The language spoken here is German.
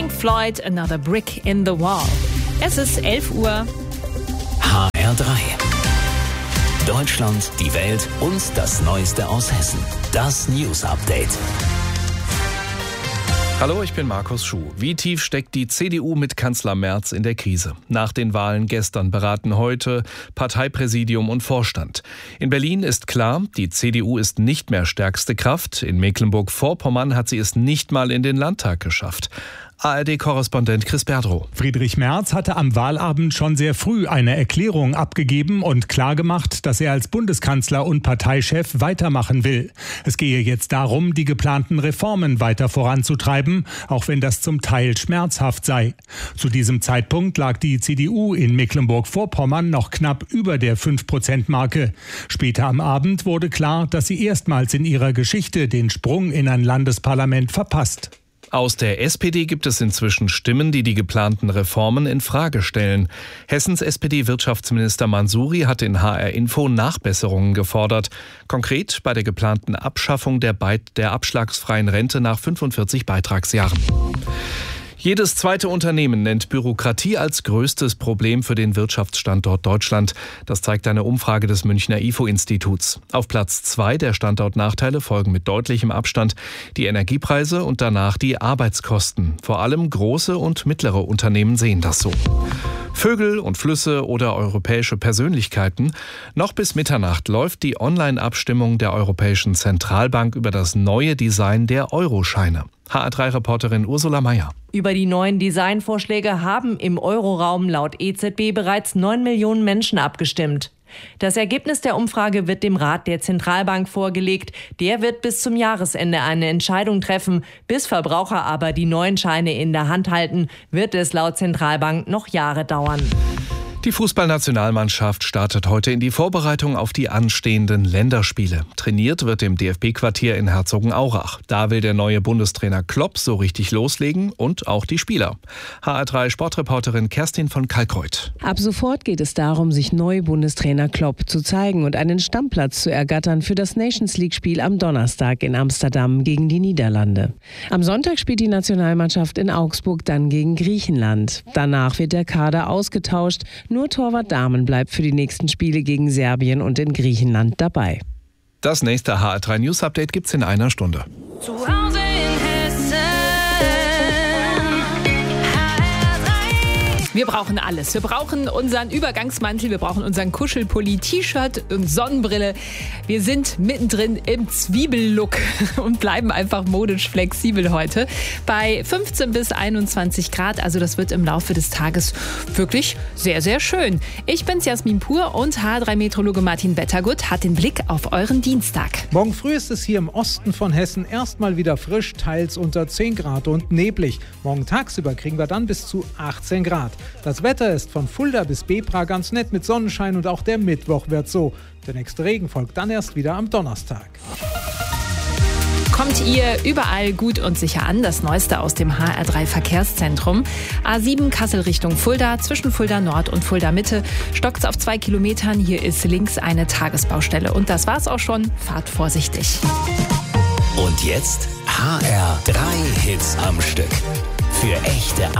Pink Floyd, Another Brick in the Wall. Es ist 11 Uhr. HR3. Deutschland, die Welt und das Neueste aus Hessen. Das News Update. Hallo, ich bin Markus Schuh. Wie tief steckt die CDU mit Kanzler Merz in der Krise? Nach den Wahlen gestern beraten heute Parteipräsidium und Vorstand. In Berlin ist klar, die CDU ist nicht mehr stärkste Kraft. In Mecklenburg-Vorpommern hat sie es nicht mal in den Landtag geschafft. ARD-Korrespondent Chris Berdrow. Friedrich Merz hatte am Wahlabend schon sehr früh eine Erklärung abgegeben und klargemacht, dass er als Bundeskanzler und Parteichef weitermachen will. Es gehe jetzt darum, die geplanten Reformen weiter voranzutreiben, auch wenn das zum Teil schmerzhaft sei. Zu diesem Zeitpunkt lag die CDU in Mecklenburg-Vorpommern noch knapp über der 5%-Marke. Später am Abend wurde klar, dass sie erstmals in ihrer Geschichte den Sprung in ein Landesparlament verpasst. Aus der SPD gibt es inzwischen Stimmen, die die geplanten Reformen in Frage stellen. Hessens SPD-Wirtschaftsminister Mansouri hat in HR Info Nachbesserungen gefordert. Konkret bei der geplanten Abschaffung der abschlagsfreien Rente nach 45 Beitragsjahren. Jedes zweite Unternehmen nennt Bürokratie als größtes Problem für den Wirtschaftsstandort Deutschland. Das zeigt eine Umfrage des Münchner IFO-Instituts. Auf Platz 2 der Standortnachteile folgen mit deutlichem Abstand die Energiepreise und danach die Arbeitskosten. Vor allem große und mittlere Unternehmen sehen das so. Vögel und Flüsse oder europäische Persönlichkeiten. Noch bis Mitternacht läuft die Online-Abstimmung der Europäischen Zentralbank über das neue Design der Euroscheine. HR3-Reporterin Ursula Mayer. Über die neuen Designvorschläge haben im Euroraum laut EZB bereits 9 Millionen Menschen abgestimmt. Das Ergebnis der Umfrage wird dem Rat der Zentralbank vorgelegt. Der wird bis zum Jahresende eine Entscheidung treffen. Bis Verbraucher aber die neuen Scheine in der Hand halten, wird es laut Zentralbank noch Jahre dauern. Die Fußballnationalmannschaft startet heute in die Vorbereitung auf die anstehenden Länderspiele. Trainiert wird im DFB-Quartier in Herzogenaurach. Da will der neue Bundestrainer Klopp so richtig loslegen und auch die Spieler. HR3-Sportreporterin Kerstin von Kalkreuth. Ab sofort geht es darum, sich neu Bundestrainer Klopp zu zeigen und einen Stammplatz zu ergattern für das Nations-League-Spiel am Donnerstag in Amsterdam gegen die Niederlande. Am Sonntag spielt die Nationalmannschaft in Augsburg dann gegen Griechenland. Danach wird der Kader ausgetauscht. Nur Torwart Dahmen bleibt für die nächsten Spiele gegen Serbien und in Griechenland dabei. Das nächste HR3 News Update gibt's in einer Stunde. Zu Hause in Hessen. HR3. Wir brauchen alles. Wir brauchen unseren Übergangsmantel, wir brauchen unseren Kuschelpulli, T-Shirt und Sonnenbrille. Wir sind mittendrin im Zwiebellook und bleiben einfach modisch flexibel heute. Bei 15 bis 21 Grad, also das wird im Laufe des Tages wirklich sehr, sehr schön. Ich bin's Jasmin Pur und HR3-Meteorologe Martin Wettergut hat den Blick auf euren Dienstag. Morgen früh ist es hier im Osten von Hessen erstmal wieder frisch, teils unter 10 Grad und neblig. Morgen tagsüber kriegen wir dann bis zu 18 Grad. Das Wetter ist von Fulda bis Bebra ganz nett mit Sonnenschein und auch der Mittwoch wird so. Der nächste Regen folgt dann erst wieder am Donnerstag. Kommt ihr überall gut und sicher an? Das Neueste aus dem HR3 Verkehrszentrum. A7 Kassel Richtung Fulda, zwischen Fulda Nord und Fulda Mitte stockt's auf 2 Kilometern. Hier ist links eine Tagesbaustelle. Und das war's auch schon. Fahrt vorsichtig. Und jetzt HR3 Hits am Stück. Für echte